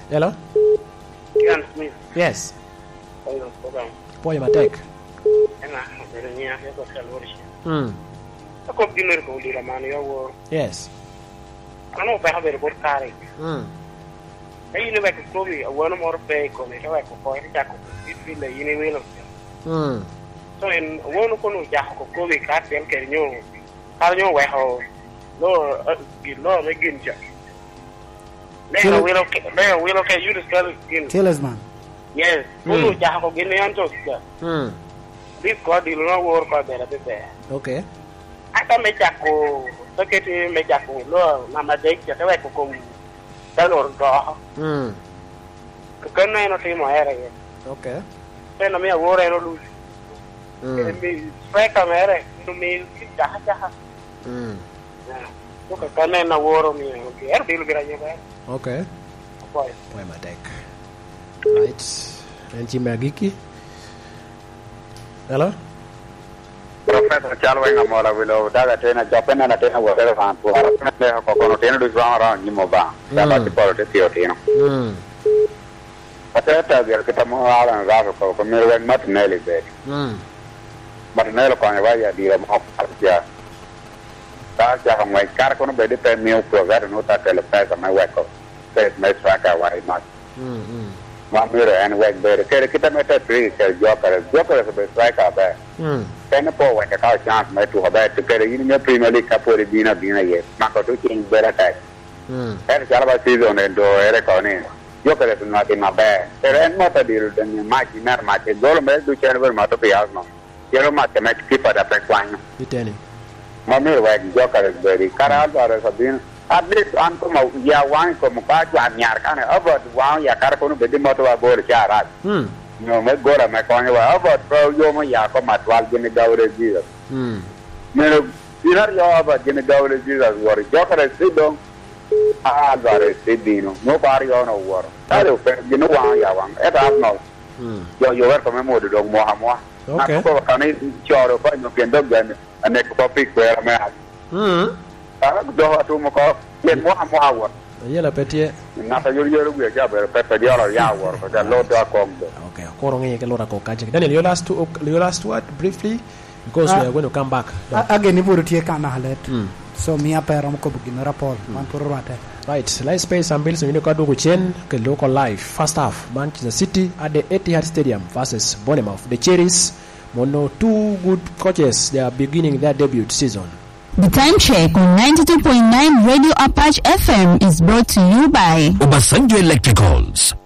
Hello? Ian Smith. Yes. Oyo program. Poi matek. Ena, berenya ko salworish. Ako dinner ko dira man yo. Yes. Ano ba haber bor kare. Ay ni ba ko bi wano more pay ko ni ba ko ja ko file yini welo. So en wano ko no ja ko bi ka ten ke nyo. Ka nyo wa ho. No bi no me ginja. Le welo ke you discuss gin. Talisman. Yes. Ko ja ko gin yan to. This God will not work out there. Okay. Ata mechako, soketi mechako lo mama dek ya tawe ko kom dalor do. Kana ino timo ere. Okay. Pena me agora ero lu. Me freca mere, no me jaha. So kana na woro mi, okay. Er dilo biraje ba. Okay. Poi matek. Right. Enchi magiki. Hello? Professor Chalway Namola will daga tena Japan and tena whatever fan to our kono tena do around Nimoba. That's the politics you know. But kita mo aran raso ko mir mat neli be. But nelo ko vaya dire mo ya. Ta ja mo kar kono be de pe mi program no ta tele pesa mai weko. Pe me traka wai mat. Mamire and work better. Kita meta free joker be strike up. Then po when the car chance me to have to get in your Premier League kapori bina ye. Mako to change better attack. And Salva season and do Erecone. Joker is not in my bag. There ain't not a deal than you might not match. Go make to Chernobyl Matopiasno. Yellow match match keep at a one. You tell him. Mamire work joker is very Carabas have been. At least uncle ya one from Pacha and Yarkana about one Yakarako with the motor aboard Charat. No, my God, my corner about pro Yoma Yakom at Walgin Gowre Jesus. No, you heard your about Jimmy Gowre Jesus were Joker and Sido. Ah, got a Sidino, no party on a war. I don't you know why I want at all no. You were from a motor dog Mohamwa. Okay. Can it choro for you can dog and a neck topic where I'm at. Do to mo yen mo amwa yela petie na ta yoro we ja be pepe dialo ya wor ko da lo do ko okay koro ngi ke lora ko kaje Daniel your last word briefly because we are going to come back again iburu tie kana halet so mi apera mo ko bugina rapol man poro rate right let's pay some bills in the ko chen ke local live first half Manchester City at the Etihad Stadium versus Bournemouth. The Cherries mono two good coaches, they are beginning their debut season. The time check on 92.9 Radio Apache FM is brought to you by Obasanjo Electricals.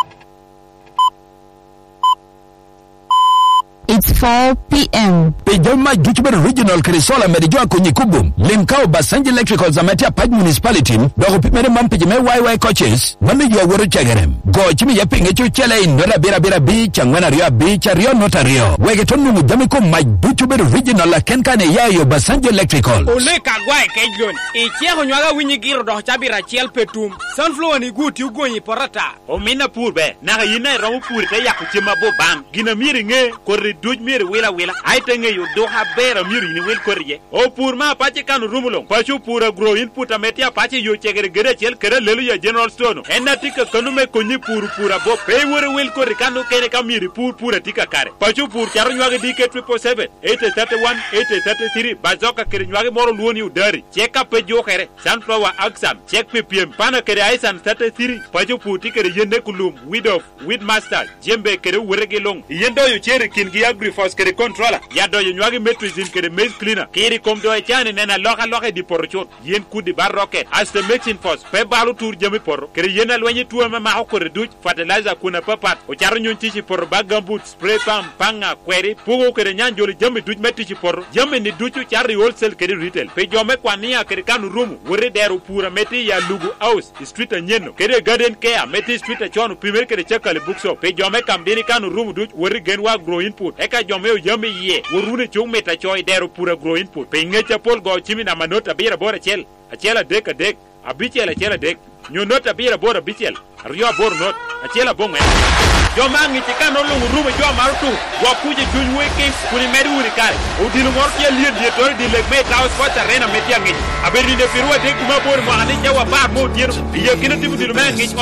It's 4 p.m. Pejoma Juchibere Regional Kerisola Merijua Kunyikubum. Limkao Basanji Electricals Amatia Paj Municipality. Dogo Pimere Mampijime YY coaches. Mami yu wuru chagerem. Go chimi yapinge chuchele in Nora Bira Beach and Wana Rio Beach and Rio Nota Rio. Wegetonu Mujamiko Mike Juchibere Regional Kenkane Yayo Basanji Electricals. Ole kagwai kejon. Ichego nywaga winyigiro do chabira chiel petum. Sunflower ni guti ugonyi porata. Omina purbe. Naga yina ramu purite ya kuchima bo bam. Gina miringe kori duj mir wila aitenge yu do ha bera mir ni wil korje o pour ma pache kanu rumulong pachu pura grow input ametia pache yu chegere gere chel kere lelu ya general stone enna tika kanu me konyi pura bo pe wore wil kor kanu kere kamiri pura tika kare pachu pur charu nyage dike 777 831 833 bazoka kere nyage moro luoni udari cheka pe jo kere sunflower aksam check ppm pana kere aisan 33 pachu pur tikere yende kulum with master jembe kere werege long yendo yu chere kingi Agriforce kere controller ya do nywagi metrizin kere maize cleaner kiri kom do chane nena loka di porchot yen kudi bar rocket as the mixing force pe balu tour jemi por kere yen alwenye tuwa ma ko reduce fertilizer kuna papat o char nyon tichi por bagambut spray panga query pugo kere nyanjoli jemi duj metichi por jemi ni duchu char wholesale kere retail pe jome kwania kere kanu rumu wore deru pura meti ya lugu house street nyeno kere garden care meti street chonu primer kere chekale bookshop pe jome kambini kanu rumu duj wore genwa grow input eka jomeo yame ye worune chumeta choy dero pura grow input pengecha pol go chimi na manota bira bora chel achela dek abichela chela dek nyonota bira bora bichel rio bor not achela bonga jomangi tikano lungu rume joma rutu wakuje junwe ke kuni meru rikare udilu mortia lien die tori di legme taus kota rena metia ngi aberi de firwa de kuma bor mo ane jawa ba mo diero ye kinati mudilu mengi